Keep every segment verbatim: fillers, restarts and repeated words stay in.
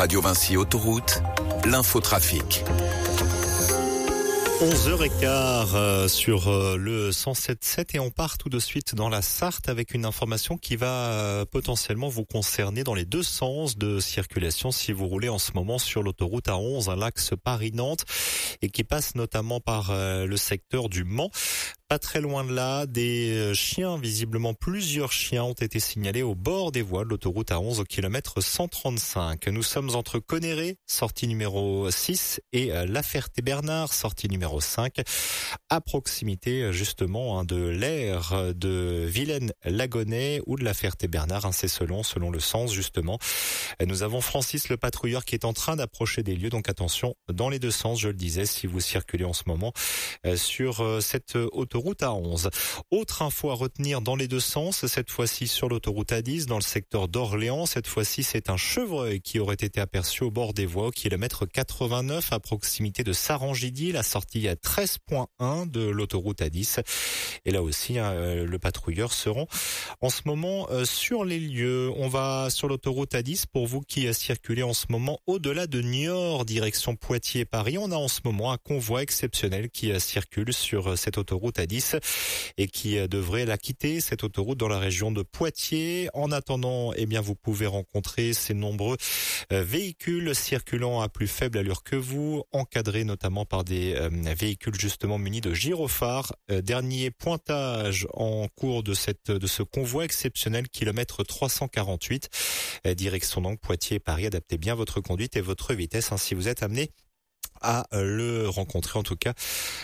Radio Vinci Autoroute, l'infotrafic. onze heures quinze euh, sur euh, le cent sept sept et on part tout de suite dans la Sarthe avec une information qui va euh, potentiellement vous concerner dans les deux sens de circulation si vous roulez en ce moment sur l'autoroute A onze, un l'axe Paris-Nantes et qui passe notamment par euh, le secteur du Mans. Pas très loin de là, des chiens, visiblement plusieurs chiens ont été signalés au bord des voies de l'autoroute A onze au kilomètre cent trente-cinq. Nous sommes entre Conneré, sortie numéro six, et La Ferté-Bernard, sortie numéro cinq, à proximité justement hein, de l'aire de Vilaine-Lagonais ou de La Ferté-Bernard, hein, c'est selon, selon le sens justement. Nous avons Francis le patrouilleur qui est en train d'approcher des lieux, donc attention dans les deux sens, je le disais, si vous circulez en ce moment euh, sur euh, cette autoroute Route A onze. Autre info à retenir dans les deux sens, cette fois-ci sur l'autoroute A dix, dans le secteur d'Orléans. Cette fois-ci, c'est un chevreuil qui aurait été aperçu au bord des voies, au kilomètre quatre-vingt-neuf, à proximité de Sarangidi, la sortie à treize point un de l'autoroute A dix. Et là aussi, euh, le patrouilleur se rend en ce moment euh, sur les lieux. On va sur l'autoroute A dix pour vous qui euh, circulez en ce moment au-delà de Niort, direction Poitiers-Paris. On a en ce moment un convoi exceptionnel qui euh, circule sur euh, cette autoroute A dix. Et qui devrait la quitter, cette autoroute, dans la région de Poitiers. En attendant, eh bien, vous pouvez rencontrer ces nombreux euh, véhicules circulant à plus faible allure que vous, encadrés notamment par des euh, véhicules justement munis de gyrophares. Euh, dernier pointage en cours de cette de ce convoi exceptionnel, kilomètre trois cent quarante-huit, euh, direction donc Poitiers-Paris. Adaptez bien votre conduite et votre vitesse hein, si vous êtes amené à le rencontrer, en tout cas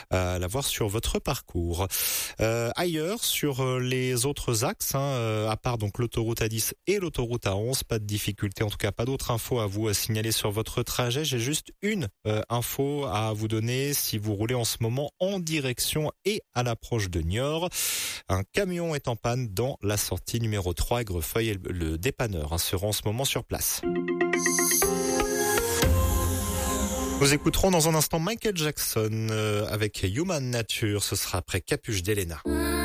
à l'avoir sur votre parcours. Euh, ailleurs, sur les autres axes, hein, euh, à part donc l'autoroute A dix et l'autoroute A onze, pas de difficulté, en tout cas pas d'autres infos à vous signaler sur votre trajet. J'ai juste une euh, info à vous donner si vous roulez en ce moment en direction et à l'approche de Niort. Un camion est en panne dans la sortie numéro trois, Aigrefeuille, et le dépanneur hein, sera en ce moment sur place. Nous écouterons dans un instant Michael Jackson euh, avec Human Nature. Ce sera après Capuche d'Elena.